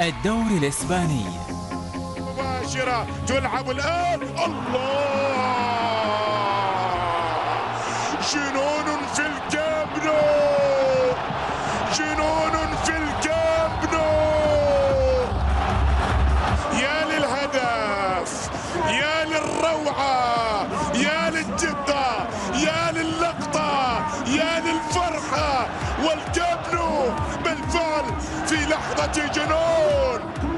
الدوري الإسباني. مباشرة تلعب الآن، الله، جنون في الكامب نو، جنون في الكامب نو. يا للهدف، يا للروعة، يا للدقة، يا للقطة، يا للفرحة. والكامب نو بالفعل في لحظة جنون.